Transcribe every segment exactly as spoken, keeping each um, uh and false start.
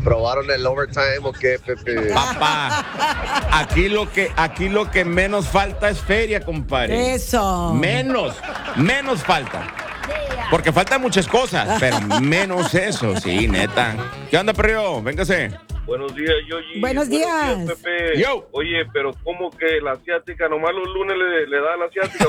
¿Aprobaron el overtime o qué, Pepe? Papá, aquí lo que, aquí lo que menos falta es feria, compadre. Eso. Menos, menos falta. Porque faltan muchas cosas, pero menos eso, sí, neta. ¿Qué onda, perro? Véngase. Buenos días, Yoyi. Buenos días. Pepe. Yo. Oye, pero ¿cómo que la asiática nomás los lunes le, le da a la asiática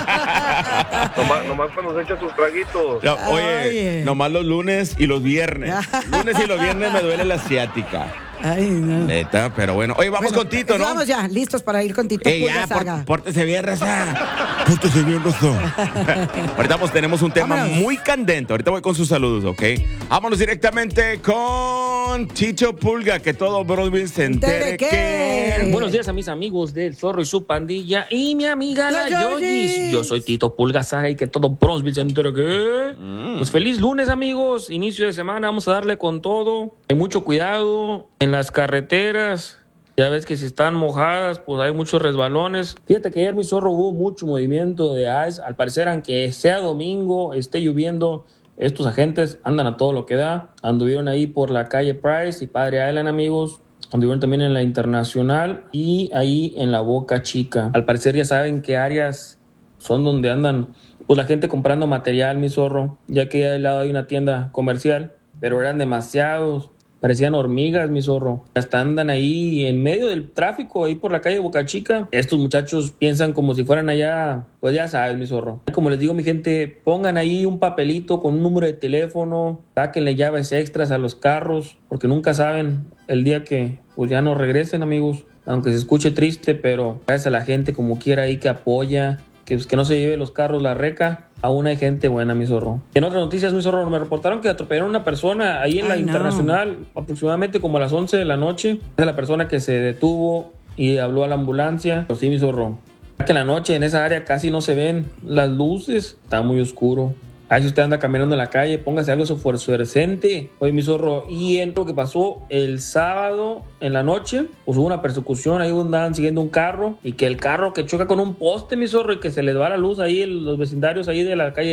o qué? nomás, nomás cuando se echa sus traguitos. No, oye, Oye. nomás los lunes y los viernes. Lunes y los viernes me duele la asiática. Ay, no. Neta, pero bueno. Oye, vamos Bueno, con Tito, ¿no? Vamos ya, listos para ir con Tito Ey, Pulga ya, por- Saga. pórtese bien, raza. Pórtese bien, raza. Ahorita pues, tenemos un tema Vámonos. muy candente. Ahorita voy con sus saludos, ¿ok? Vámonos directamente con Chicho Pulga, que todo Brosville se entere ¿Entere qué? que... Buenos días a mis amigos del Zorro y su pandilla y mi amiga la La Yoyis. Yoyis. Yo soy Tito Pulga Saga y que todo Bronzeville se entere que... Mm. Pues feliz lunes, amigos. Inicio de semana, vamos a darle con todo. Hay mucho cuidado en las carreteras. Ya ves que si están mojadas, pues hay muchos resbalones. Fíjate que ayer, mi Zorro, hubo mucho movimiento de ice. Al parecer, aunque sea domingo, esté lloviendo, estos agentes andan a todo lo que da. Anduvieron ahí por la calle Price y Padre Island, amigos. Anduvieron también en la Internacional y ahí en la Boca Chica. Al parecer ya saben qué áreas son donde andan pues la gente comprando material, mi Zorro, ya que al lado hay una tienda comercial, pero eran demasiados. Parecían hormigas, mi Zorro. Hasta andan ahí en medio del tráfico, ahí por la calle Boca Chica. Estos muchachos piensan como si fueran allá, pues ya sabes, mi Zorro. Como les digo, mi gente, pongan ahí un papelito con un número de teléfono, sáquenle llaves extras a los carros, porque nunca saben el día que pues ya no regresen, amigos. Aunque se escuche triste, pero gracias a la gente como quiera ahí que apoya, que, pues, que no se lleve los carros la reca. Aún hay gente buena, mi Zorro. En otras noticias, mi Zorro, me reportaron que atropellaron a una persona ahí en Ay, la no. Internacional, aproximadamente como a las once de la noche. Es la persona que se detuvo y habló a la ambulancia. Pero sí, mi Zorro, que en la noche en esa área casi no se ven las luces, está muy oscuro. Ahí si usted anda caminando en la calle, póngase algo fluorescente. Oye, mi Zorro, y en lo que pasó el sábado en la noche, pues hubo una persecución, ahí andaban siguiendo un carro, y que el carro que choca con un poste, mi Zorro, y que se les va la luz ahí en los vecindarios ahí de la calle